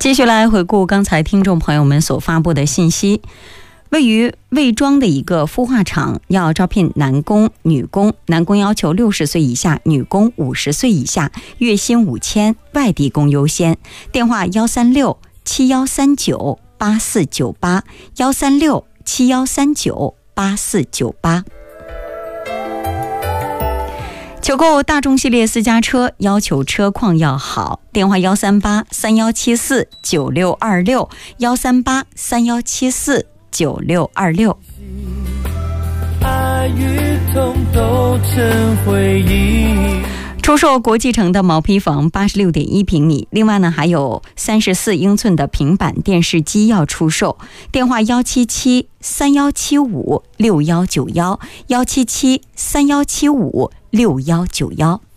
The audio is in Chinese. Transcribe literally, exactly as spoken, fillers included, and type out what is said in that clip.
继续来回顾刚才听众朋友们所发布的信息。位于魏庄的一个孵化厂要招聘男工、女工，男工要求六十岁以下，女工五十岁以下，月薪五千，外地工优先。电话幺三六七幺三九八四九八，幺三六七幺三九八四九八。求购大众系列私家车，要求车况要好。电话幺三八三幺七四九六二六，幺三八三幺七四九六二六。爱与痛都成回忆。出售国际城的毛坯房八十六点一平米，另外呢还有三十四英寸的平板电视机要出售。电话幺七七三幺七五六幺九幺，幺七七三幺七五六幺九幺。